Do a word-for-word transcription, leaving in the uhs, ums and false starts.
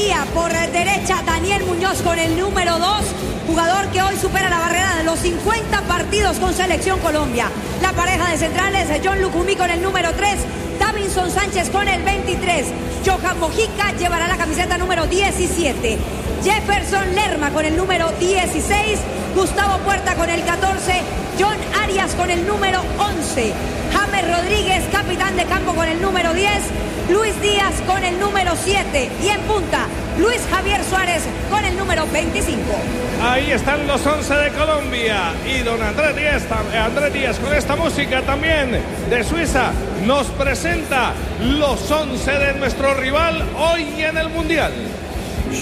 portería, por derecha, Daniel Muñoz con el número dos, jugador que hoy supera la barrera de los cincuenta partidos con Selección Colombia. La pareja de centrales, John Lucumí con el número tres, Davinson Sánchez con el veintitrés, Johan Mojica llevará la camiseta número diecisiete, Jefferson Lerma con el número dieciséis, Gustavo Puerta con el catorce, John Arias con el número once, James Rodríguez, capitán de campo con el número diez, Luis Díaz con el número siete y en punta, Luis Javier Suárez con el número veinticinco. Ahí están los once de Colombia y don Andrés Díaz, Andrés Díaz con esta música también de Suiza nos presenta los once de nuestro rival hoy en el Mundial.